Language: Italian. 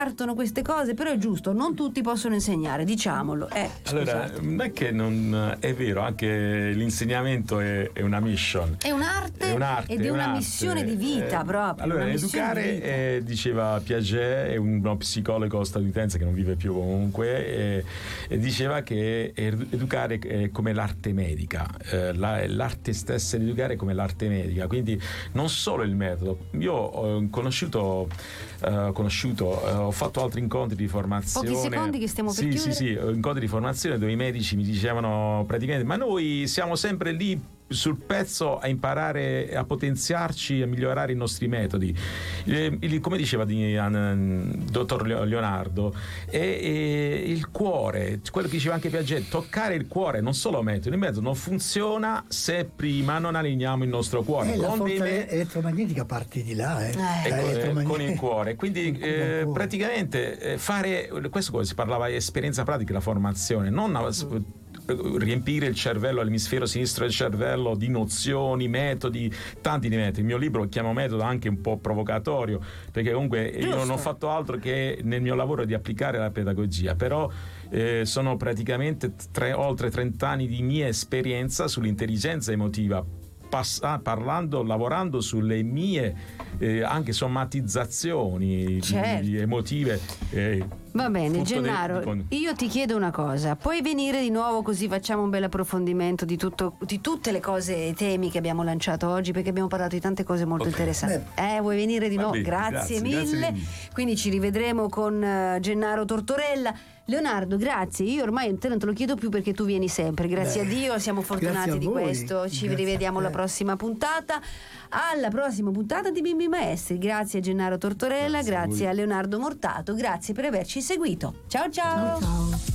partono queste cose, però è giusto, non tutti possono insegnare, diciamolo. Allora, non è che non è vero, anche l'insegnamento è una mission. È un'arte ed è una missione di vita proprio. Allora, educare, diceva Piaget, è uno psicologo statunitense che non vive più comunque, e diceva che educare è come l'arte medica, l'arte stessa di educare è come l'arte medica, quindi non solo il metodo. Io ho ho fatto altri incontri di formazione. Pochi secondi che stiamo per chiudere. Sì, incontri di formazione dove i medici mi dicevano praticamente: ma noi siamo sempre lì sul pezzo a imparare, a potenziarci, a migliorare i nostri metodi. Come diceva dottor Leonardo, è il cuore, quello che diceva anche Piaget, toccare il cuore, non solo metodo. Il metodo non funziona se prima non allineiamo il nostro cuore. La forza elettromagnetica parte di là, con il cuore. Quindi praticamente fare questo, come si parlava di esperienza pratica, la formazione, non riempire il cervello, l'emisfero sinistro del cervello di nozioni, metodi, tanti di metodi. Il mio libro lo chiamo metodo anche un po' provocatorio, perché comunque io non ho fatto altro che nel mio lavoro di applicare la pedagogia, però sono praticamente oltre 30 anni di mia esperienza sull'intelligenza emotiva, lavorando sulle mie anche somatizzazioni emotive. Va bene, Gennaro, io ti chiedo una cosa: puoi venire di nuovo così facciamo un bel approfondimento di tutte le cose e temi che abbiamo lanciato oggi, perché abbiamo parlato di tante cose molto interessanti. Vuoi venire di nuovo? Grazie mille. Quindi ci rivedremo con Gennaro Tortorella. Leonardo, grazie. Io ormai te non te lo chiedo più perché tu vieni sempre, grazie a Dio, siamo fortunati di questo. Ci rivediamo alla prossima puntata. Alla prossima puntata di Bimbi Maestri. Grazie a Gennaro Tortorella, grazie a Leonardo Mortato, grazie per averci seguito. Ciao ciao.